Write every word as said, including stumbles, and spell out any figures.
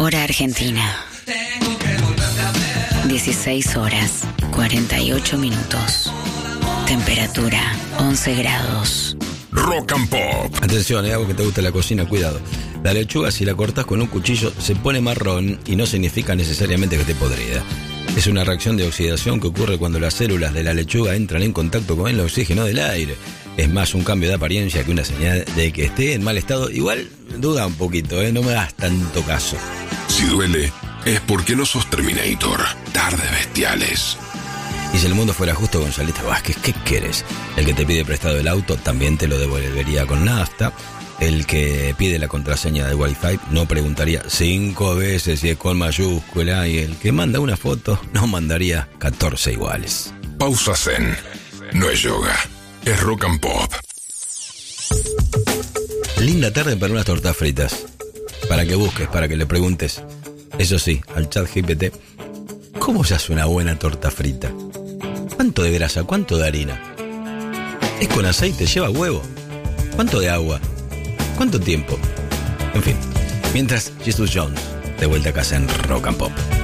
Hora Argentina. dieciséis horas, cuarenta y ocho minutos. Temperatura, once grados. Rock and Pop. Atención, eh, algo que te gusta la cocina, cuidado. La lechuga, si la cortas con un cuchillo, se pone marrón y no significa necesariamente que esté podrida. Es una reacción de oxidación que ocurre cuando las células de la lechuga entran en contacto con el oxígeno del aire. Es más un cambio de apariencia que una señal de que esté en mal estado. Igual, duda un poquito, ¿eh? No me das tanto caso. Si duele, es porque no sos Terminator. Tardes bestiales. Y si el mundo fuera justo, Gonzalito Vázquez, ¿qué quieres? El que te pide prestado el auto también te lo devolvería con nafta. El que pide la contraseña de Wi-Fi no preguntaría cinco veces si es con mayúscula. Y el que manda una foto no mandaría catorce iguales. Pausa Zen. No es yoga, es Rock and Pop. Linda tarde para unas tortas fritas. Para que busques, para que le preguntes. Eso sí, al chat G P T, ¿cómo se hace una buena torta frita? ¿Cuánto de grasa? ¿Cuánto de harina? ¿Es con aceite? ¿Lleva huevo? ¿Cuánto de agua? ¿Cuánto tiempo? En fin, mientras Jesus Jones, de vuelta a casa en Rock and Pop.